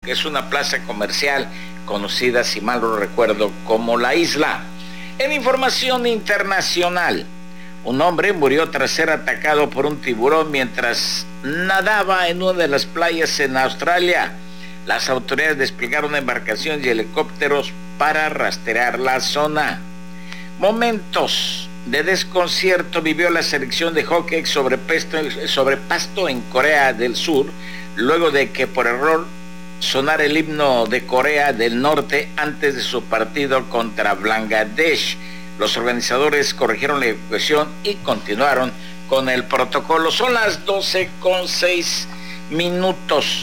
que es una plaza comercial conocida, si mal no recuerdo, como La Isla. En información internacional, un hombre murió tras ser atacado por un tiburón mientras nadaba en una de las playas en Australia. Las autoridades desplegaron embarcaciones y helicópteros para rastrear la zona. Momentos de desconcierto vivió la selección de hockey sobre pasto en Corea del Sur, luego de que por error sonara el himno de Corea del Norte antes de su partido contra Bangladesh. Los organizadores corrigieron la ejecución y continuaron con el protocolo. Son las 12:06 minutos.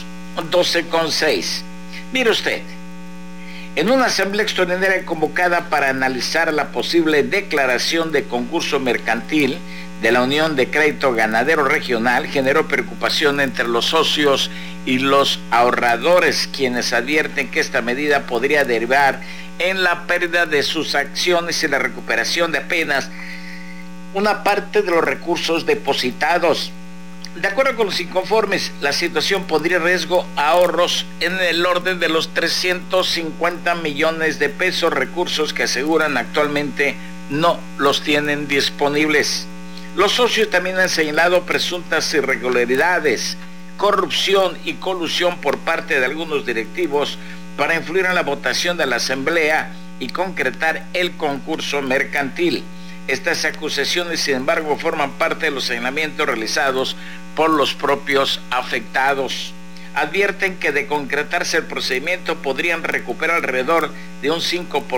12:06. Mire usted, en una asamblea extraordinaria convocada para analizar la posible declaración de concurso mercantil de la Unión de Crédito Ganadero Regional, generó preocupación entre los socios y los ahorradores, quienes advierten que esta medida podría derivar en la pérdida de sus acciones y la recuperación de apenas una parte de los recursos depositados. De acuerdo con los inconformes, la situación pondría en riesgo ahorros en el orden de los 350 millones de pesos, recursos que aseguran actualmente no los tienen disponibles. Los socios también han señalado presuntas irregularidades, corrupción y colusión por parte de algunos directivos para influir en la votación de la asamblea y concretar el concurso mercantil. Estas acusaciones, sin embargo, forman parte de los señalamientos realizados por los propios afectados. Advierten que de concretarse el procedimiento podrían recuperar alrededor de un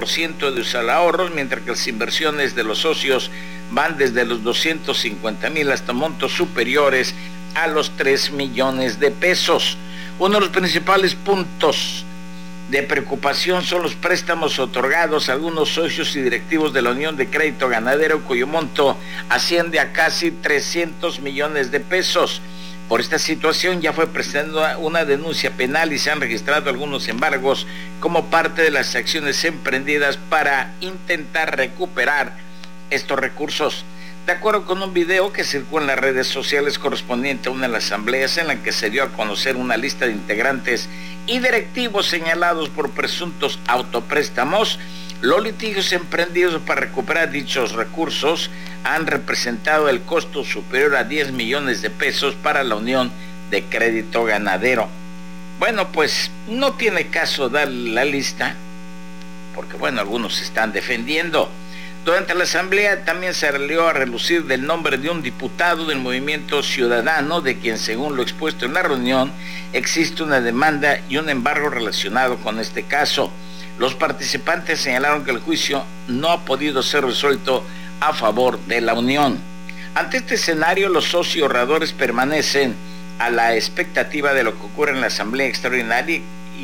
5% de sus ahorros, mientras que las inversiones de los socios van desde los 250,000 hasta montos superiores a los 3 millones de pesos. Uno de los principales puntos de preocupación son los préstamos otorgados a algunos socios y directivos de la Unión de Crédito Ganadero, cuyo monto asciende a casi 300 millones de pesos. Por esta situación ya fue presentada una denuncia penal y se han registrado algunos embargos como parte de las acciones emprendidas para intentar recuperar estos recursos. De acuerdo con un video que circula en las redes sociales correspondiente a una de las asambleas en la que se dio a conocer una lista de integrantes y directivos señalados por presuntos autopréstamos, los litigios emprendidos para recuperar dichos recursos han representado el costo superior a 10 millones de pesos para la Unión de Crédito Ganadero. Bueno, pues no tiene caso dar la lista, porque bueno, algunos se están defendiendo. Durante la asamblea también se salió a relucir del nombre de un diputado del Movimiento Ciudadano, de quien, según lo expuesto en la reunión, existe una demanda y un embargo relacionado con este caso. Los participantes señalaron que el juicio no ha podido ser resuelto a favor de la Unión. Ante este escenario, los socios ahorradores permanecen a la expectativa de lo que ocurre en la asamblea extraordinaria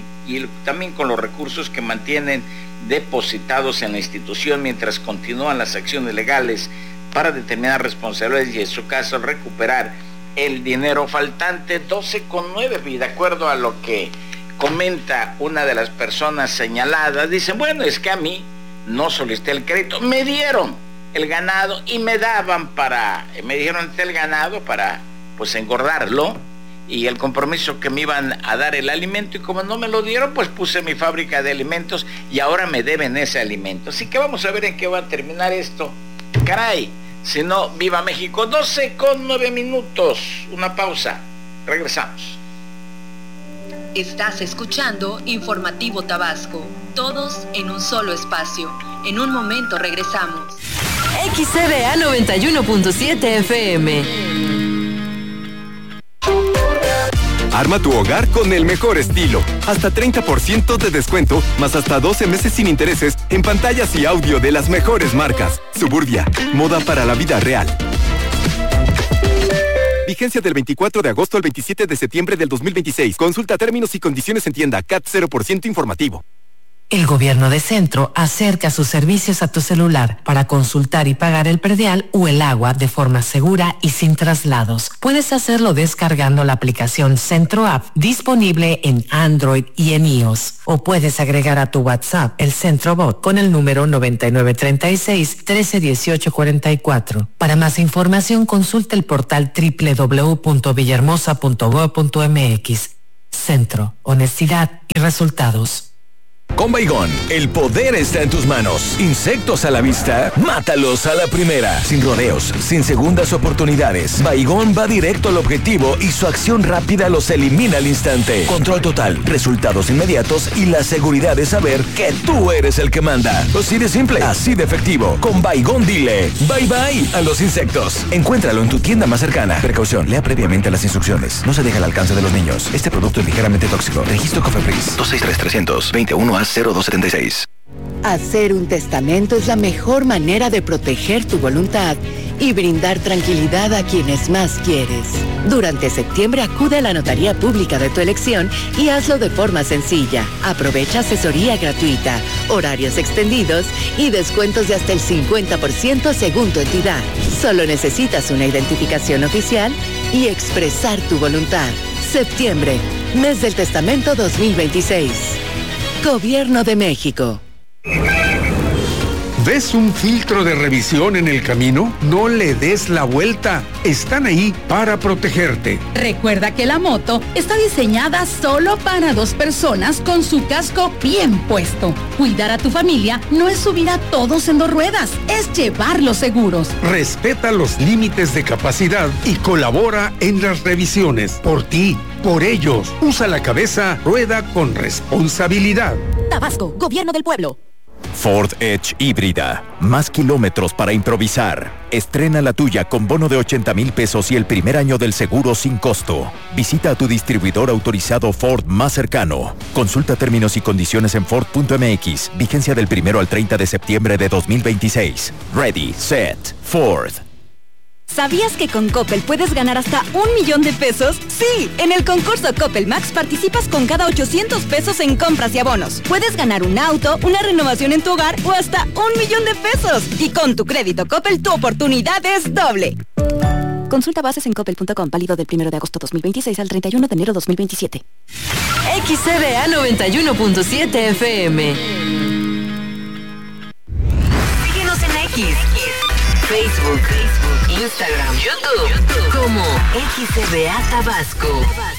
y también con los recursos que mantienen depositados en la institución mientras continúan las acciones legales para determinar responsabilidades y, en su caso, recuperar el dinero faltante. 12:09, y de acuerdo a lo que comenta una de las personas señaladas, dicen, bueno, es que a mí no solicité el crédito, me dieron el ganado y me dijeron el ganado para pues engordarlo, y el compromiso que me iban a dar el alimento, y como no me lo dieron, pues puse mi fábrica de alimentos y ahora me deben ese alimento. Así que vamos a ver en qué va a terminar esto. Caray, si no, viva México. 12:09 minutos, una pausa, regresamos. Estás escuchando Informativo Tabasco, todos en un solo espacio. En un momento regresamos. XCDA 91.7 FM. Arma tu hogar con el mejor estilo. Hasta 30% de descuento, más hasta 12 meses sin intereses en pantallas y audio de las mejores marcas. Suburbia, moda para la vida real. Vigencia del 24 de agosto al 27 de septiembre del 2026. Consulta términos y condiciones en tienda. CAT 0% informativo. El Gobierno de Centro acerca sus servicios a tu celular para consultar y pagar el predial o el agua de forma segura y sin traslados. Puedes hacerlo descargando la aplicación Centro App, disponible en Android y en iOS. O puedes agregar a tu WhatsApp el Centro Bot con el número 9936-131844. Para más información, consulta el portal www.villahermosa.gov.mx. Centro, honestidad y resultados. Con Baygon, el poder está en tus manos. Insectos a la vista, mátalos a la primera. Sin rodeos, sin segundas oportunidades. Baygon va directo al objetivo y su acción rápida los elimina al instante. Control total, resultados inmediatos y la seguridad de saber que tú eres el que manda. Así de simple, así de efectivo. Con Baygon dile bye bye a los insectos. Encuéntralo en tu tienda más cercana. Precaución, lea previamente las instrucciones. No se deja al alcance de los niños. Este producto es ligeramente tóxico. Registro Cofepris 263-300-21A0276. Hacer un testamento es la mejor manera de proteger tu voluntad y brindar tranquilidad a quienes más quieres. Durante septiembre acude a la notaría pública de tu elección y hazlo de forma sencilla. Aprovecha asesoría gratuita, horarios extendidos y descuentos de hasta el 50% según tu entidad. Solo necesitas una identificación oficial y expresar tu voluntad. Septiembre, mes del testamento 2026. Gobierno de México. ¿Ves un filtro de revisión en el camino? No le des la vuelta. Están ahí para protegerte. Recuerda que la moto está diseñada solo para 2 personas con su casco bien puesto. Cuidar a tu familia no es subir a todos en 2 ruedas, es llevarlos seguros. Respeta los límites de capacidad y colabora en las revisiones. Por ti, por ellos. Usa la cabeza, rueda con responsabilidad. Tabasco, Gobierno del Pueblo. Ford Edge híbrida. Más kilómetros para improvisar. Estrena la tuya con bono de 80,000 pesos y el primer año del seguro sin costo. Visita a tu distribuidor autorizado Ford más cercano. Consulta términos y condiciones en Ford.mx. Vigencia del 1 al 30 de septiembre de 2026. Ready, set, Ford. ¿Sabías que con Coppel puedes ganar hasta 1,000,000 de pesos? Sí, en el concurso Coppel Max participas con cada 800 pesos en compras y abonos. Puedes ganar un auto, una renovación en tu hogar o hasta 1,000,000 de pesos. Y con tu crédito Coppel, tu oportunidad es doble. Consulta bases en coppel.com, válido del 1 de agosto 2026 al 31 de enero 2027. XCBA 91.7 FM. Síguenos en X, Facebook, Instagram, YouTube, como XCBA Tabasco.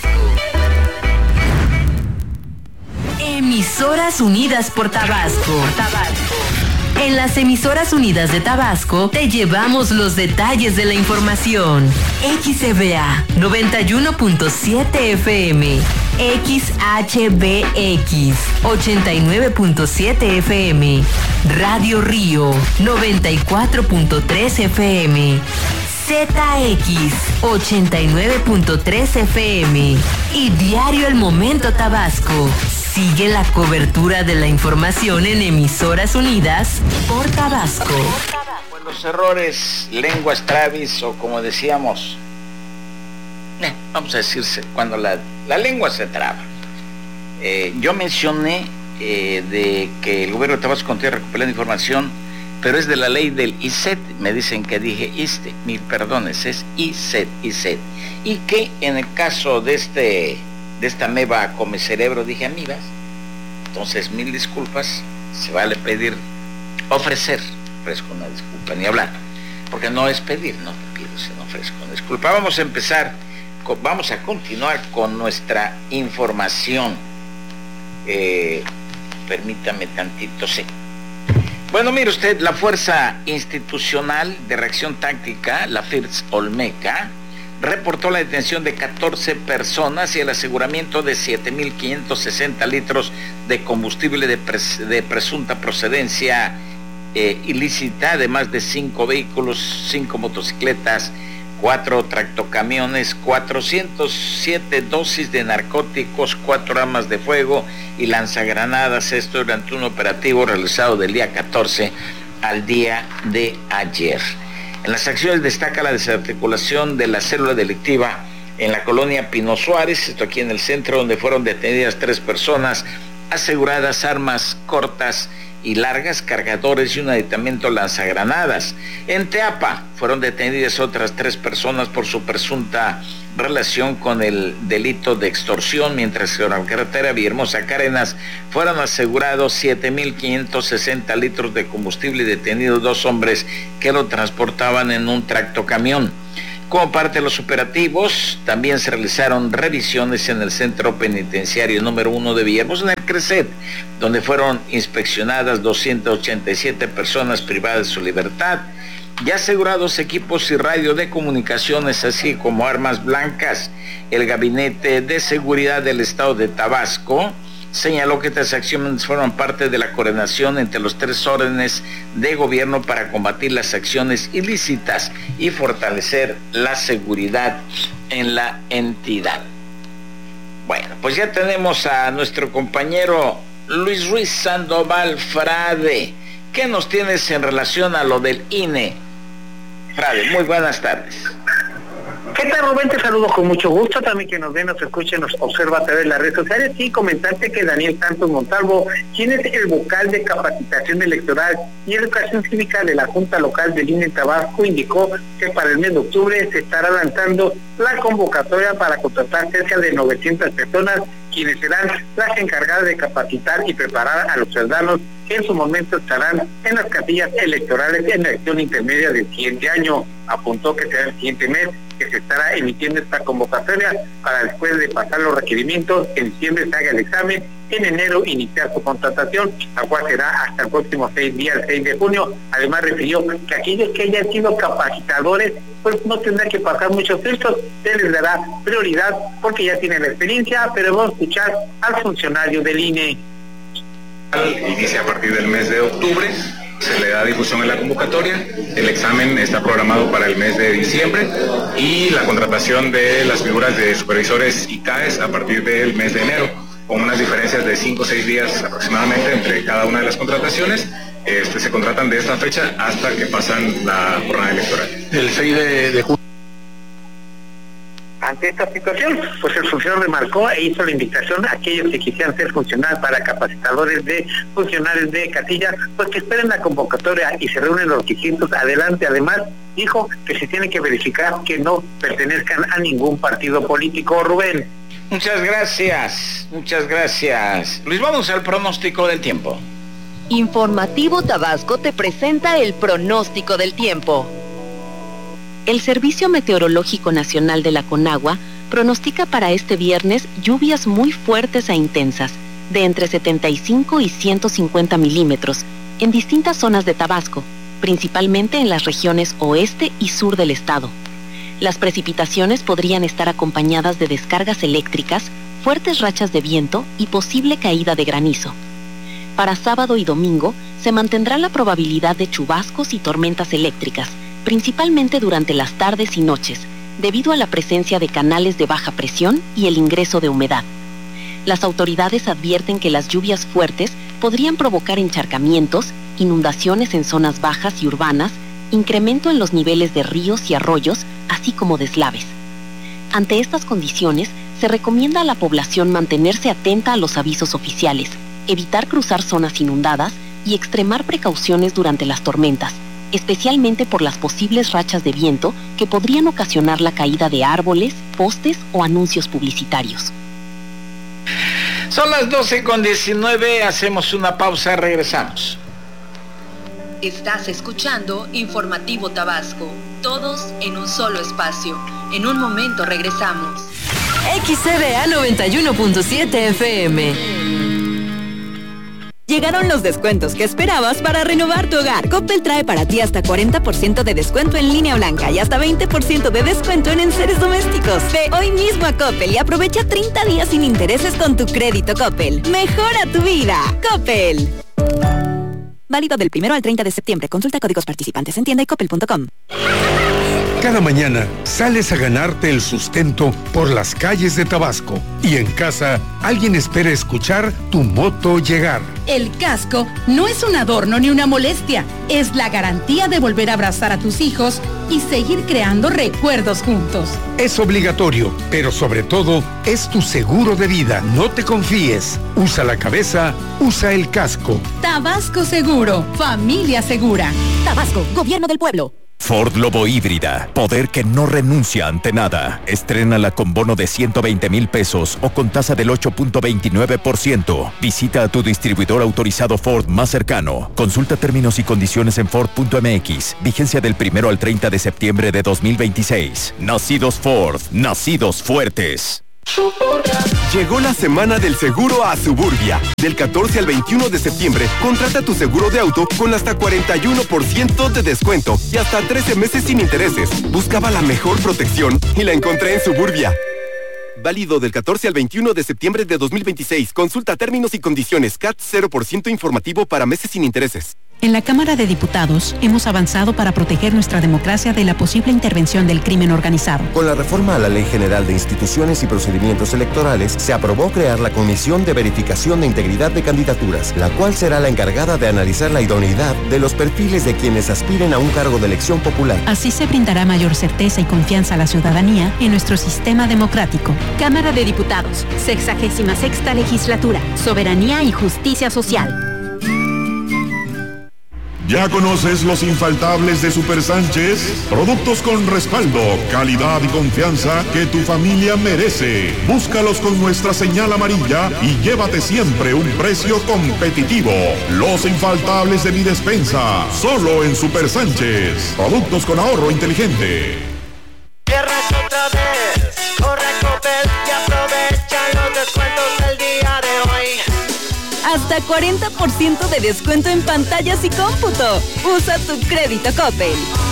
Emisoras Unidas por Tabasco. En las Emisoras Unidas de Tabasco te llevamos los detalles de la información. XCBA 91.7 FM, XHBX 89.7 FM, Radio Río 94.3 FM, ZX 89.3 FM y Diario El Momento Tabasco. Sigue la cobertura de la información en Emisoras Unidas por Tabasco. Bueno, los errores, lenguas travis o como decíamos, vamos a decirse, cuando la lengua se traba. Yo mencioné de que el gobierno de Tabasco continúa recuperando información, pero es de la ley del ICET. Me dicen que dije ISTE, mil perdones, es ICET. Y que en el caso de esta ameba come cerebro, dije amibas, entonces 1000 disculpas, se vale ofrecer una disculpa, ni hablar, porque no es pedir, no te pido, sino ofrezco una disculpa. Vamos a continuar con nuestra información. Permítame tantito, sí. Bueno, mire usted, la Fuerza Institucional de Reacción Táctica, la FIRTS Olmeca, reportó la detención de 14 personas y el aseguramiento de 7,560 litros de combustible de presunta procedencia ilícita, además de 5 vehículos, 5 motocicletas, 4 tractocamiones, 407 dosis de narcóticos, 4 armas de fuego y lanzagranadas. Esto durante un operativo realizado del día 14 al día de ayer. En las acciones destaca la desarticulación de la célula delictiva en la colonia Pino Suárez, esto aquí en el centro, donde fueron detenidas 3 personas, aseguradas armas cortas y largas, cargadores y un aditamento lanzagranadas. En Teapa fueron detenidas otras 3 personas por su presunta relación con el delito de extorsión, mientras que en la carretera Villahermosa Cárdenas fueron asegurados 7,560 litros de combustible y detenidos 2 hombres que lo transportaban en un tractocamión. Como parte de los operativos, también se realizaron revisiones en el Centro Penitenciario número 1 de Villahermosa, en el CRECET, donde fueron inspeccionadas 287 personas privadas de su libertad y asegurados equipos y radio de comunicaciones, así como armas blancas. El Gabinete de Seguridad del Estado de Tabasco señaló que estas acciones fueron parte de la coordinación entre los 3 órdenes de gobierno para combatir las acciones ilícitas y fortalecer la seguridad en la entidad. Bueno, pues ya tenemos a nuestro compañero Luis Ruiz Sandoval Frade. ¿Qué nos tienes en relación a lo del INE? Frade, muy buenas tardes. ¿Qué tal, Rubén? Te saludo con mucho gusto, también que nos ven, nos escuchen, nos observa a través de las redes sociales. Sí, comentarte que Daniel Santos Montalvo, quien es el vocal de capacitación electoral y educación cívica de la Junta Local del INE Tabasco, indicó que para el mes de octubre se estará lanzando la convocatoria para contratar cerca de 900 personas, quienes serán las encargadas de capacitar y preparar a los ciudadanos que en su momento estarán en las casillas electorales en la elección intermedia del siguiente año. Apuntó que será el siguiente mes que se estará emitiendo esta convocatoria para, después de pasar los requerimientos, en diciembre se haga el examen, en enero iniciar su contratación, la cual será hasta el próximo 6 de junio. Además refirió que aquellos que hayan sido capacitadores pues no tendrán que pasar muchos filtros, se les dará prioridad porque ya tienen la experiencia, pero vamos a escuchar al funcionario del INE. Inicia a partir del mes de octubre, se le da difusión en la convocatoria, el examen está programado para el mes de diciembre y la contratación de las figuras de supervisores y CAES a partir del mes de enero, con unas diferencias de 5 o 6 días aproximadamente entre cada una de las contrataciones. Se contratan de esta fecha hasta que pasan la jornada electoral. El 6 de junio. Ante esta situación, pues el funcionario remarcó e hizo la invitación a aquellos que quisieran ser funcionarios para capacitadores de funcionarios de casilla, pues que esperen la convocatoria y se reúnen los requisitos adelante. Además, dijo que se tiene que verificar que no pertenezcan a ningún partido político. Rubén. Muchas gracias, muchas gracias. Luis, vamos al pronóstico del tiempo. Informativo Tabasco te presenta el pronóstico del tiempo. El Servicio Meteorológico Nacional de la Conagua pronostica para este viernes lluvias muy fuertes e intensas, de entre 75 y 150 milímetros, en distintas zonas de Tabasco, principalmente en las regiones oeste y sur del estado. Las precipitaciones podrían estar acompañadas de descargas eléctricas, fuertes rachas de viento y posible caída de granizo. Para sábado y domingo se mantendrá la probabilidad de chubascos y tormentas eléctricas, principalmente durante las tardes y noches, debido a la presencia de canales de baja presión y el ingreso de humedad. Las autoridades advierten que las lluvias fuertes podrían provocar encharcamientos, inundaciones en zonas bajas y urbanas, incremento en los niveles de ríos y arroyos, así como deslaves. Ante estas condiciones, se recomienda a la población mantenerse atenta a los avisos oficiales, evitar cruzar zonas inundadas y extremar precauciones durante las tormentas, especialmente por las posibles rachas de viento que podrían ocasionar la caída de árboles, postes o anuncios publicitarios. Son las 12:19, hacemos una pausa, regresamos. Estás escuchando Informativo Tabasco, todos en un solo espacio. En un momento regresamos. XCDA 91.7 FM. Llegaron los descuentos que esperabas para renovar tu hogar. Coppel trae para ti hasta 40% de descuento en línea blanca y hasta 20% de descuento en enseres domésticos. Ve hoy mismo a Coppel y aprovecha 30 días sin intereses con tu crédito Coppel. Mejora tu vida. Coppel. Válido del 1 al 30 de septiembre. Consulta códigos participantes en tienda y coppel.com. Cada mañana sales a ganarte el sustento por las calles de Tabasco y en casa alguien espera escuchar tu moto llegar. El casco no es un adorno ni una molestia, es la garantía de volver a abrazar a tus hijos y seguir creando recuerdos juntos. Es obligatorio, pero sobre todo es tu seguro de vida. No te confíes. Usa la cabeza, usa el casco. Tabasco Seguro, familia segura. Tabasco, Gobierno del Pueblo. Ford Lobo híbrida, poder que no renuncia ante nada. Estrénala con bono de 120,000 pesos o con tasa del 8.29%. Visita a tu distribuidor autorizado Ford más cercano. Consulta términos y condiciones en Ford.mx. Vigencia del 1 al 30 de septiembre de 2026. Nacidos Ford, nacidos fuertes. Llegó la semana del seguro a Suburbia. Del 14 al 21 de septiembre, contrata tu seguro de auto con hasta 41% de descuento y hasta 13 meses sin intereses. Buscaba la mejor protección y la encontré en Suburbia. Válido del 14 al 21 de septiembre de 2026. Consulta términos y condiciones. CAT 0% informativo para meses sin intereses. En la Cámara de Diputados hemos avanzado para proteger nuestra democracia de la posible intervención del crimen organizado. Con la reforma a la Ley General de Instituciones y Procedimientos Electorales, se aprobó crear la Comisión de Verificación de Integridad de Candidaturas, la cual será la encargada de analizar la idoneidad de los perfiles de quienes aspiren a un cargo de elección popular. Así se brindará mayor certeza y confianza a la ciudadanía en nuestro sistema democrático. Cámara de Diputados, 66ª Legislatura, Soberanía y Justicia Social. ¿Ya conoces los infaltables de Super Sánchez? Productos con respaldo, calidad y confianza que tu familia merece. Búscalos con nuestra señal amarilla y llévate siempre un precio competitivo. Los infaltables de mi despensa, solo en Super Sánchez. Productos con ahorro inteligente. Cierras otra vez, corre a Coppel y aprovecha los descuentos del día de hoy. Hasta 40% de descuento en pantallas y cómputo. Usa tu crédito Coppel.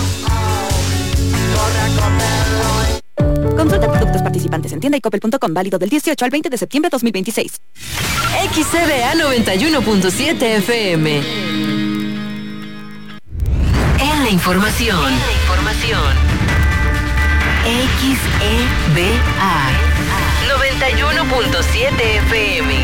Consulta productos participantes en tienda y coppel.com. Válido del 18 al 20 de septiembre de 2026. XCBA 91.7 FM. En la información. XEBA 91.7 FM.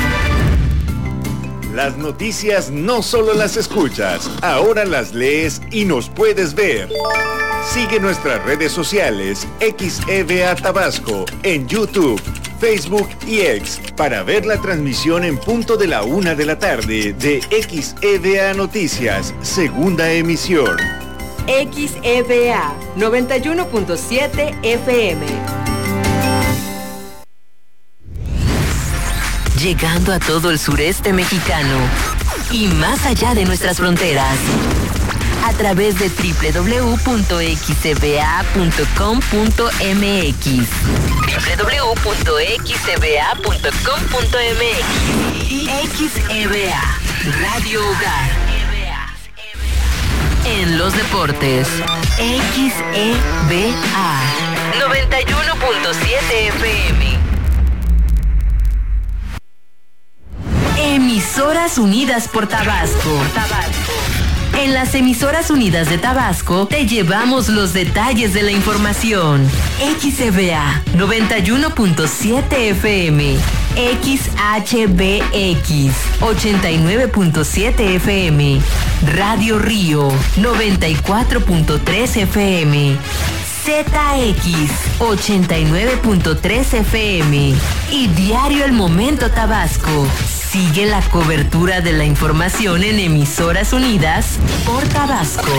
Las noticias no solo las escuchas, ahora las lees y nos puedes ver. Sigue nuestras redes sociales XEBA Tabasco en YouTube, Facebook y X para ver la transmisión en punto de la 1 de la tarde de XEBA Noticias, segunda emisión. XEBA 91.7 FM. Llegando a todo el sureste mexicano y más allá de nuestras fronteras, a través de www.xcba.com.mx www.xcba.com.mx y XEBA Radio Hogar. En los deportes, XEBA 91.7 FM. Emisoras Unidas por Tabasco. En las Emisoras Unidas de Tabasco te llevamos los detalles de la información. XEBA 91.7 FM, XHBX 89.7 FM, Radio Río 94.3 FM, ZX 89.3 FM y Diario El Momento Tabasco. Sigue la cobertura de la información en Emisoras Unidas por Tabasco.